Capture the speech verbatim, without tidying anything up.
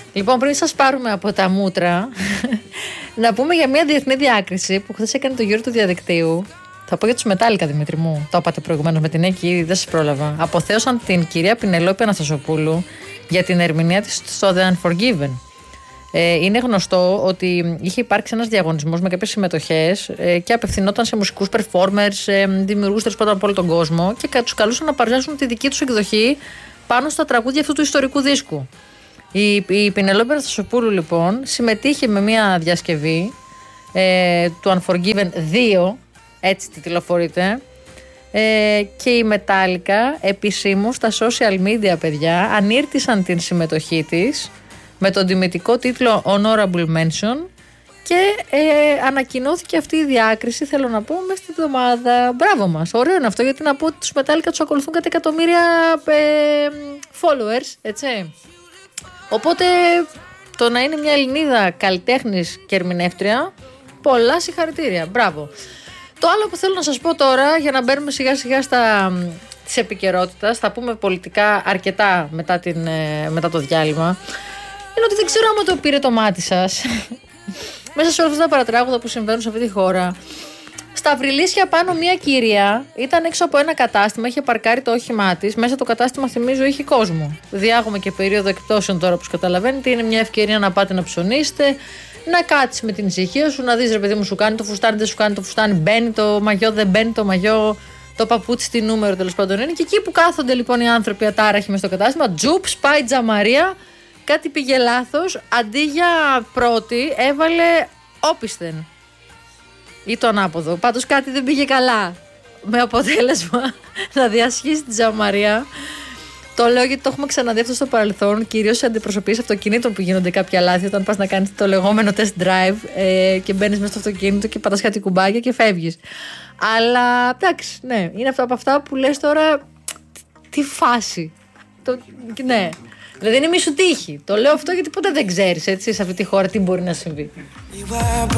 Λοιπόν, πριν σας πάρουμε από τα μούτρα, να πούμε για μια διεθνή διάκριση που χθες έκανε το γύρο του διαδικτύου. Θα πω για τους Μετάλλικα, Δημήτρη μου. Το είπατε προηγουμένως με την Νίκη, δεν σας πρόλαβα. Αποθέωσαν την κυρία Πινελόπη Αναστασοπούλου για την ερμηνεία της στο The Unforgiven. Ε, είναι γνωστό ότι είχε υπάρξει ένας διαγωνισμός με κάποιες συμμετοχές ε, και απευθυνόταν σε μουσικούς performers, ε, δημιουργούς τέλος πάντων από όλο τον κόσμο και τους καλούσαν να παρουσιάσουν τη δική τους εκδοχή πάνω στα τραγούδια αυτού του ιστορικού δίσκου. Η, η Πινελόπη Αναστασοπούλου λοιπόν συμμετείχε με μια διασκευή ε, του Unforgiven δύο, έτσι τιτλοφορείται, ε, και οι Μετάλλικα επισήμως στα social media, παιδιά, ανήρτησαν την συμμετοχή της με τον τιμητικό τίτλο Honorable Mention και ε, ανακοινώθηκε αυτή η διάκριση, θέλω να πω, μέσα στην εβδομάδα. Μπράβο μας, ωραίο είναι αυτό, γιατί να πω ότι τους Μετάλλικα τους ακολουθούν κάτι εκατομμύρια ε, followers, έτσι. Οπότε το να είναι μια Ελληνίδα καλλιτέχνης και ερμηνεύτρια, πολλά συγχαρητήρια, μπράβο. Το άλλο που θέλω να σας πω τώρα, για να μπαίνουμε σιγά σιγά στα της επικαιρότητας, θα πούμε πολιτικά αρκετά μετά, την, μετά το διάλειμμα, είναι ότι δεν ξέρω άμα το πήρε το μάτι σας μέσα σε όλα αυτά τα παρατράγουδα που συμβαίνουν σε αυτή τη χώρα. Στα Βρυλίσια πάνω μια κυρία ήταν έξω από ένα κατάστημα, είχε παρκάρει το όχημά της. Μέσα το κατάστημα, θυμίζω, είχε κόσμο. Διάγουμε και περίοδο εκπτώσεων τώρα, όπως καταλαβαίνετε. Είναι μια ευκαιρία να πάτε να ψωνίσετε, να κάτσεις με την ησυχία σου, να δεις, ρε παιδί μου, σου κάνει το φουστάνι, δεν σου κάνει το φουστάνι, μπαίνει το μαγιό, δεν μπαίνει το μαγιό, το παπούτσι, τι νούμερο τέλος πάντων είναι. Και εκεί που κάθονται λοιπόν οι άνθρωποι ατάραχοι μες στο κατάστημα, τζουπ, σπάει τζαμαρία, κάτι πήγε λάθος. Αντί για πρώτη, έβαλε όπισθεν. Ή το ανάποδο. Πάντως κάτι δεν πήγε καλά. Με αποτέλεσμα να διασχίσει την τζαμαρία. Το λέω γιατί το έχουμε ξαναδεί αυτό στο παρελθόν, κυρίως σε αντιπροσωπείες αυτοκινήτων που γίνονται κάποια λάθη. Όταν πας να κάνεις το λεγόμενο test drive ε, και μπαίνεις μέσα στο αυτοκίνητο και πατάς κάτι κουμπάκια και φεύγεις. Αλλά εντάξει, ναι, είναι αυτά από αυτά που λες τώρα. Τι φάση. Το, ναι. Δηλαδή είναι μη σου τύχει. Το λέω αυτό γιατί ποτέ δεν ξέρεις, έτσι, σε αυτή τη χώρα τι μπορεί να συμβεί.